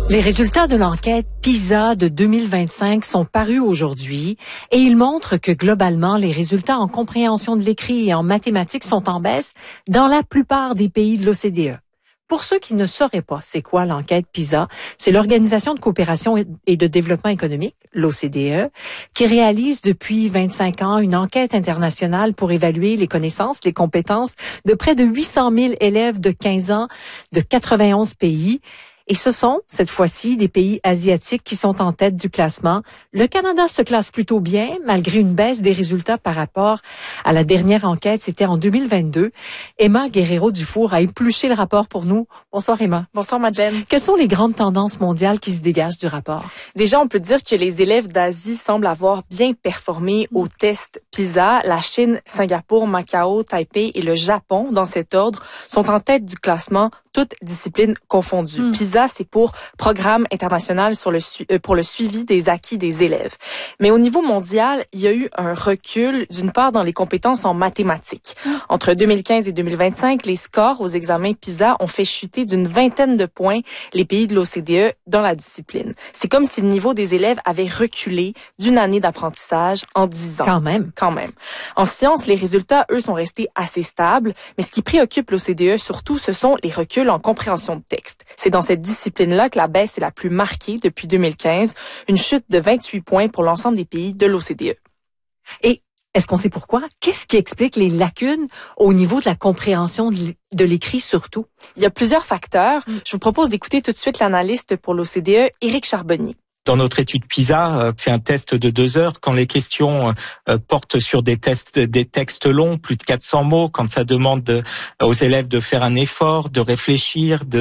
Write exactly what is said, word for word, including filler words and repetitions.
Les résultats de l'enquête PISA de deux mille vingt-cinq sont parus aujourd'hui et ils montrent que globalement, les résultats en compréhension de l'écrit et en mathématiques sont en baisse dans la plupart des pays de l'O C D E. Pour ceux qui ne sauraient pas c'est quoi l'enquête PISA, c'est l'Organisation de coopération et de développement économique, l'O C D E, qui réalise depuis vingt-cinq ans une enquête internationale pour évaluer les connaissances, les compétences de près de huit cent mille élèves de quinze ans de quatre-vingt-onze pays. Et ce sont, cette fois-ci, des pays asiatiques qui sont en tête du classement. Le Canada se classe plutôt bien, malgré une baisse des résultats par rapport à la dernière enquête. C'était en deux mille vingt-deux. Emma Guerrero-Dufour a épluché le rapport pour nous. Bonsoir, Emma. Bonsoir, Madeleine. Quelles sont les grandes tendances mondiales qui se dégagent du rapport? Déjà, on peut dire que les élèves d'Asie semblent avoir bien performé au test PISA. La Chine, Singapour, Macao, Taipei et le Japon, dans cet ordre, sont en tête du classement, toutes disciplines confondues. Mm. PISA, c'est pour Programme international sur le su- euh, pour le suivi des acquis des élèves. Mais au niveau mondial, il y a eu un recul, d'une part dans les compétences en mathématiques. Mm. Entre deux mille quinze et deux mille vingt-cinq, les scores aux examens PISA ont fait chuter d'une vingtaine de points les pays de l'O C D E dans la discipline. C'est comme si le niveau des élèves avait reculé d'une année d'apprentissage en dix ans. Quand même. Quand même. En sciences, les résultats, eux, sont restés assez stables, mais ce qui préoccupe l'O C D E surtout, ce sont les reculs en compréhension de texte. C'est dans cette discipline-là que la baisse est la plus marquée depuis deux mille quinze, une chute de vingt-huit points pour l'ensemble des pays de l'O C D E. Et est-ce qu'on sait pourquoi? Qu'est-ce qui explique les lacunes au niveau de la compréhension de l'écrit surtout? Il y a plusieurs facteurs. Je vous propose d'écouter tout de suite l'analyste pour l'O C D E, Éric Charbonnier. Dans notre étude PISA, c'est un test de deux heures. Quand les questions portent sur des tests, des textes longs, plus de quatre cents mots, quand ça demande aux élèves de faire un effort, de réfléchir, de